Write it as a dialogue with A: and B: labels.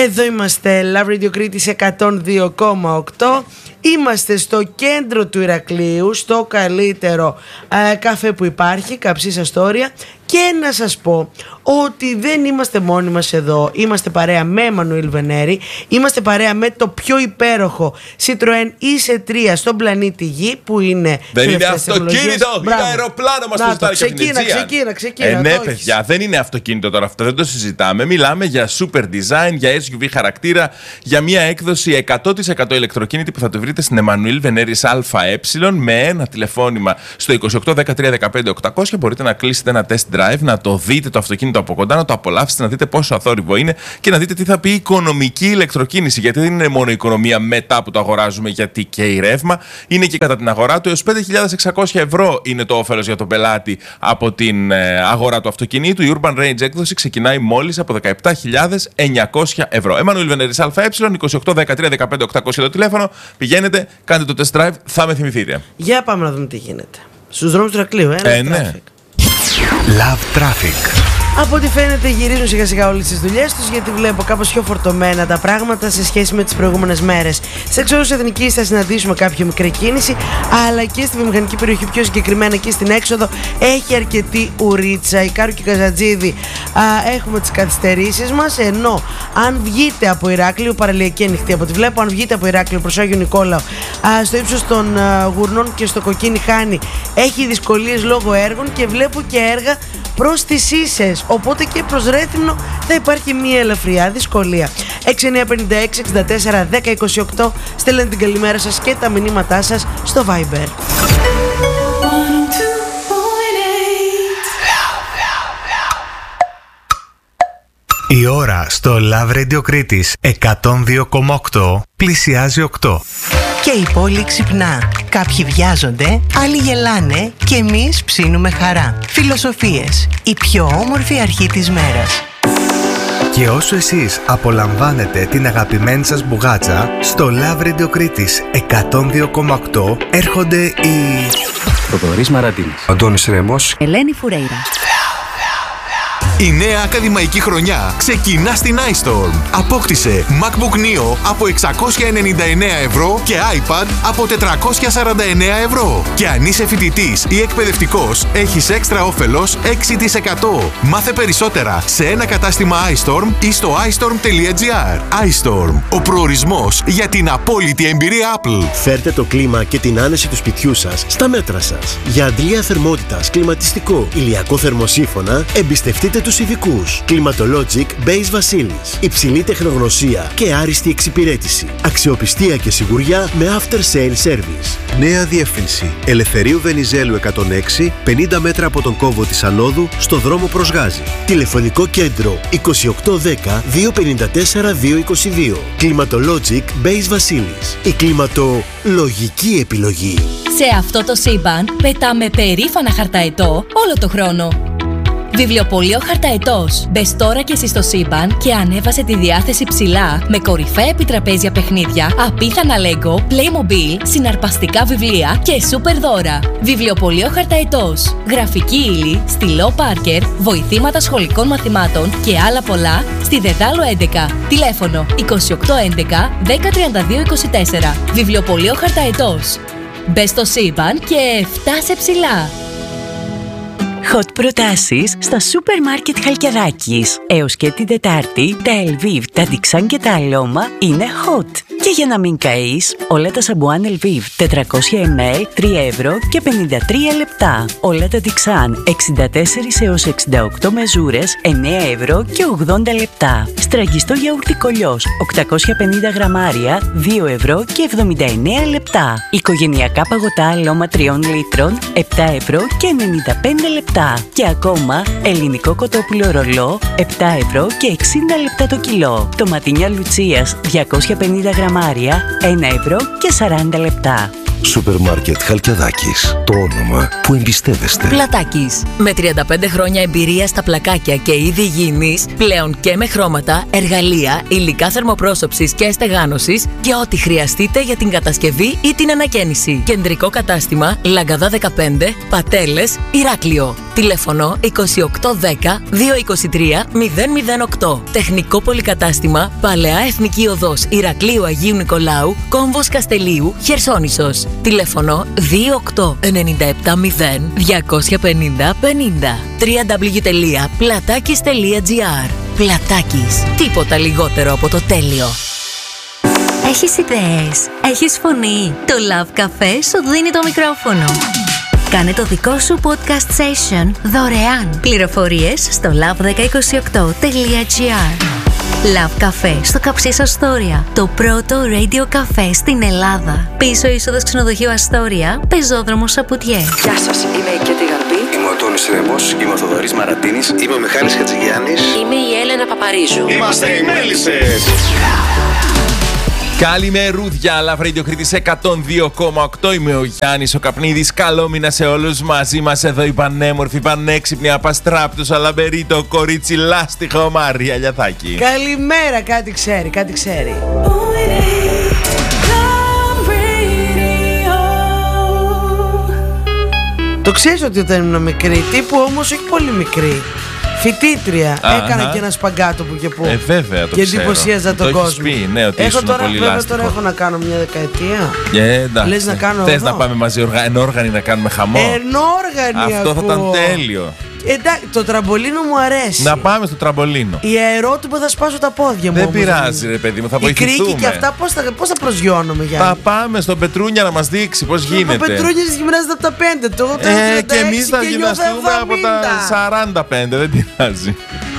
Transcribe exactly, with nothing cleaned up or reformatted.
A: Εδώ είμαστε, Love Radio Κρήτης εκατόν δύο κόμμα οκτώ. Είμαστε στο κέντρο του Ηρακλείου, στο καλύτερο ε, καφέ που υπάρχει, Καψής Αστόρια. Και να σας πω ότι δεν είμαστε μόνοι μας εδώ. Είμαστε παρέα με Εμμανουήλ Βενέρη. Είμαστε παρέα με το πιο υπέροχο Citroën ι σι τρία στον πλανήτη Γη, που είναι...
B: Δεν είναι αυτοκίνητο, είναι αεροπλάνο μας που ζητάει
A: ξεκίνα, ξεκίνα, ξεκίνα.
B: Ε, ναι, παιδιά, δεν είναι αυτοκίνητο τώρα αυτό, δεν το συζητάμε. Μιλάμε για super design, για ες γιου βι χαρακτήρα, για μια έκδοση εκατό τοις εκατό ηλεκτροκίνητη που θα το βρείτε στην Εμμανουήλ Βενέρης ΑΕ με ένα τηλεφώνημα στο είκοσι οκτώ δεκατρία δεκαπέντε οκτακόσια. Μπορείτε να κλείσετε ένα test drive, να το δείτε το αυτοκίνητο από κοντά, να το απολαύσετε, να δείτε πόσο αθόρυβο είναι και να δείτε τι θα πει οικονομική ηλεκτροκίνηση. Γιατί δεν είναι μόνο η οικονομία μετά που το αγοράζουμε, γιατί και η ρεύμα είναι και κατά την αγορά του. Έως πέντε χιλιάδες εξακόσια ευρώ είναι το όφελος για τον πελάτη από την ε, αγορά του αυτοκινήτου. Η Urban Range έκδοση ξεκινάει μόλις από δεκαεπτά χιλιάδες εννιακόσια ευρώ. Εμμανουήλ Βενέρης ΑΕ, είκοσι οκτώ δεκατρία δεκαπέντε οκτακόσια το τηλέφωνο. Πηγαίνετε, κάντε το test drive, θα με θυμηθείτε. Για πάμε να δούμε τι γίνεται στους δρόμους του Ηρακλείου. Ε, ε, ναι.
C: Love Traffic.
A: Από ό,τι φαίνεται γυρίζουν σιγά σιγά όλες τις δουλειές τους, γιατί βλέπω κάπως πιο φορτωμένα τα πράγματα σε σχέση με τις προηγούμενες μέρες. Σε εξόδους Εθνικής θα συναντήσουμε κάποια μικρή κίνηση, αλλά και στη βιομηχανική περιοχή, πιο συγκεκριμένα και στην έξοδο, έχει αρκετή ουρίτσα. Ικάρου και Καζατζίδη α, έχουμε τις καθυστερήσεις μας, ενώ αν βγείτε από Ηράκλειο, παραλιακή ανοιχτή από ό,τι βλέπω, αν βγείτε από Ηράκλειο προς Άγιο Νικόλαο, α, στο ύψος των α, Γουρνών και στο Κοκκίνι Χάνη, έχει δυσκολίες λόγω έργων και βλέπω και έργα προς τις Ίσες, οπότε και προς Ρέθυμνο θα υπάρχει μια ελαφριά δυσκολία. έξι εννιά πέντε έξι εξήντα τέσσερα δέκα είκοσι οκτώ. Στέλνετε την καλημέρα σας και τα μηνύματά σας στο Viber.
C: Η ώρα στο Love Radio Κρήτης εκατόν δύο κόμμα οκτώ πλησιάζει οκτώ.
D: Και η πόλη ξυπνά. Κάποιοι βιάζονται, άλλοι γελάνε και εμείς ψήνουμε χαρά. Φιλοσοφίες. Η πιο όμορφη αρχή της μέρας.
C: Και όσο εσείς απολαμβάνετε την αγαπημένη σας μπουγάτσα, στο Love Radio Κρήτης εκατόν δύο κόμμα οκτώ έρχονται οι...
E: Θοδωρής Μαραντίνης,
F: Αντώνης Ρέμος,
G: Ελένη Φουρέιρα.
H: Η νέα ακαδημαϊκή χρονιά ξεκινά στην iStorm. Απόκτησε MacBook Neo από εξακόσια ενενήντα εννέα ευρώ και iPad από τετρακόσια σαράντα εννέα ευρώ. Και αν είσαι φοιτητής ή εκπαιδευτικός, έχεις έξτρα όφελος έξι τοις εκατό. Μάθε περισσότερα σε ένα κατάστημα iStorm ή στο iStorm τελεία gr. iStorm, ο προορισμός για την απόλυτη εμπειρία Apple.
I: Φέρτε το κλίμα και την άνεση του σπιτιού σας στα μέτρα σας. Για αντλία θερμότητας, κλιματιστικό, ηλιακό θερμοσύφωνα, εμπιστευτείτε τους ειδικούς. Climatologic Base Βασίλης. Υψηλή τεχνογνωσία και άριστη εξυπηρέτηση. Αξιοπιστία και σιγουριά με after sale service.
J: Νέα διεύθυνση. Ελευθερίου Βενιζέλου εκατόν έξι, πενήντα μέτρα από τον κόμβο της Ανόδου, στο δρόμο προς Γάζη.
I: Τηλεφωνικό κέντρο είκοσι οκτώ δέκα δύο πενήντα τέσσερα δύο είκοσι δύο. Climatologic Base Βασίλης. Η κλιματολογική επιλογή.
G: Σε αυτό το σύμπαν πετάμε περήφανα χαρταετό όλο το χρόνο. Βιβλιοπωλείο Χαρταετός. Μπες τώρα και εσύ στο σύμπαν και ανέβασε τη διάθεση ψηλά με κορυφαία επιτραπέζια παιχνίδια, απίθανα Lego, Playmobil, συναρπαστικά βιβλία και σούπερ δώρα. Βιβλιοπωλείο Χαρταετός. Γραφική ύλη, στυλό Πάρκερ, βοηθήματα σχολικών μαθημάτων και άλλα πολλά στη Δεδάλο έντεκα. Τηλέφωνο είκοσι οκτώ έντεκα δέκα τριάντα δύο είκοσι τέσσερα. Βιβλιοπωλείο Χαρταετός. Μπες στο σύμπαν και φτάσε ψηλά.
K: Hot προτάσεις στα σούπερ μάρκετ Χαλκιαδάκης. Έως και την Τετάρτη, τα Elviv, τα Dixan και τα Aloma είναι hot. Και για να μην καείς, όλα τα σαμπουάν Elviv τετρακόσια μιλιλίτρα, τρία ευρώ και πενήντα τρία λεπτά. Όλα τα Dixan εξήντα τέσσερα έως εξήντα οκτώ μεζούρες, εννέα ευρώ και ογδόντα λεπτά. Στραγγιστό γιαούρτι Κολιός, οκτακόσια πενήντα γραμμάρια, δύο ευρώ και εβδομήντα εννέα λεπτά. Οικογενειακά παγωτά Aloma τριών λίτρων, επτά ευρώ και ενενήντα πέντε λεπτά. Και ακόμα ελληνικό κοτόπουλο ρολό, επτά ευρώ και εξήντα λεπτά το κιλό. Τοματίνια Λουτσίας διακόσια πενήντα γραμμάρια, ένα ευρώ και σαράντα λεπτά.
J: Σούπερ μάρκετ Χαλκιαδάκης. Το όνομα που εμπιστεύεστε.
L: Πλατάκης. Με τριάντα πέντε χρόνια εμπειρία στα πλακάκια και είδη υγιεινής, πλέον και με χρώματα, εργαλεία, υλικά θερμοπρόσωψης και στεγάνωσης και ό,τι χρειαστείτε για την κατασκευή ή την ανακαίνιση. Κεντρικό κατάστημα Λαγκαδά δεκαπέντε, Πατέλες, Ηράκλειο. Τηλέφωνο είκοσι οκτώ δέκα δύο είκοσι τρία μηδέν μηδέν οκτώ. Τεχνικό πολυκατάστημα Παλαιά Εθνική Οδός Ηρακλείου Αγίου Νικολάου, Κόμβος Καστελίου, Χερσόνησος. Τηλέφωνο δύο οκτώ εννιά επτά μηδέν δύο πενήντα πενήντα. double-u double-u double-u τελεία πλατάκης τελεία τζι άρ. Πλατάκης. Τίποτα λιγότερο από το τέλειο.
F: Έχεις ιδέες, έχεις φωνή. Το Love Café σου δίνει το μικρόφωνο. Κάνε το δικό σου podcast session δωρεάν. Πληροφορίες στο λαβ δέκα είκοσι οκτώ τελεία τζι άρ. Love Café στο Καψής Αστόρια. Το πρώτο radio cafe στην Ελλάδα. Πίσω είσοδος ξενοδοχείου Αστόρια, πεζόδρομος Σαπουτιέ.
M: Γεια σας, είμαι η Κέτη Γαλπή. Είμαι ο Τόνης Ρέμος. Είμαι ο Θοδωρής Μαρατίνης. Είμαι ο Μιχάλης Χατζηγιάννης.
N: Είμαι η Έλενα Παπαρίζου.
M: Είμαστε οι Μέλισσες.
B: Καλημερούδια, Love Radio Κρήτης εκατόν δύο κόμμα οκτώ. Είμαι ο Γιάννης ο Καπνίδης. Καλό μήνα σε όλους. Μαζί μας εδώ η πανέμορφη, πανέξυπνη, απαστράπτουσα, λαμπερίτο, κορίτσι, λάστιχο, Μαρία Λιαθάκη.
A: Καλημέρα, κάτι ξέρει, κάτι ξέρει. Το ξέρεις ότι όταν ήμουν μικρή, τύπου όμως όχι πολύ μικρή, φοιτήτρια,
B: Α,
A: έκανα
B: α.
A: και ένα σπαγκάτο που και που.
B: Ε, βέβαια, το
A: και
B: ξέρω.
A: εντυπωσίαζα τον
B: Το έχεις
A: κόσμο.
B: πει, ναι, ότι
A: έχω
B: ήσουν
A: τώρα,
B: πολύ
A: βέβαια,
B: λάστιχο.
A: τώρα έχω να κάνω μια δεκαετία.
B: Ε, εντάξει.
A: Λες να κάνω
B: Θες
A: εδώ.
B: να πάμε μαζί οργα... ενόργανοι να κάνουμε χαμό.
A: Ενόργανη
B: Αυτό θα
A: ακούω.
B: ήταν τέλειο.
A: Εντάξει, το τραμπολίνο μου αρέσει.
B: Να πάμε στο τραμπολίνο.
A: Η αερότυπο θα σπάσω τα πόδια μου.
B: Δεν
A: όμως,
B: πειράζει,
A: δηλαδή.
B: ρε παιδί μου, θα
A: Η
B: βοηθηθούμε.
A: κρίκη και αυτά πώς θα, πώς θα προσγειώνομαι, Γιάννη.
B: Θα πάμε στον Πετρούνια να μας δείξει πώς γίνεται.
A: Ο Πετρούνιας γυμνάζεται από τα πέντε. Το
B: Ε, και εμείς θα γυμναστούμε από τα σαράντα πέντε, δεν πειράζει.